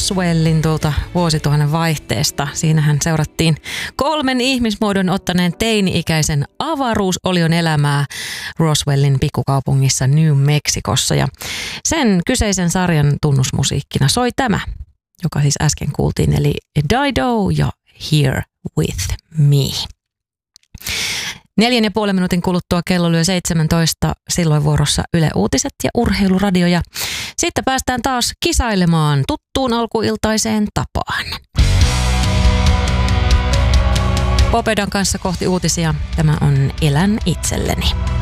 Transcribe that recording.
Roswellin tuolta vuosituhannen vaihteesta. Siinähän seurattiin 3 ihmismuodon ottaneen teini-ikäisen avaruusolion elämää Roswellin pikkukaupungissa New Mexicossa. Ja sen kyseisen sarjan tunnusmusiikkina soi tämä, joka siis äsken kuultiin, eli Dido ja Here With Me. 4,5 minuutin kuluttua kello lyö 17, silloin vuorossa Yle Uutiset ja Urheiluradio. Ja sitten päästään taas kisailemaan tuttuun alkuiltaiseen tapaan. Popedan kanssa kohti uutisia. Tämä on Elän itselleni.